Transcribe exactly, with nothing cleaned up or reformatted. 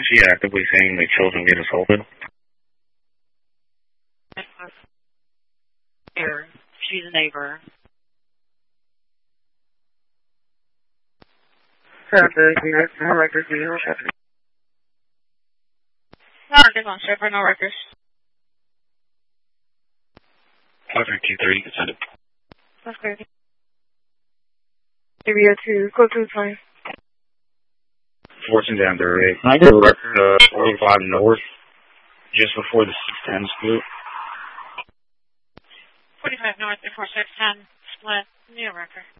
she actively seeing the children get assaulted? Here, she's a neighbor. Seven, no records, zero seven. No records on Shepherd, no records. five three two three, you can send it. That's good. Area two, go to the time. Fortune down there, right? Can I get a record of forty-five north, just before the six ten split? forty-five north before six ten split. New record.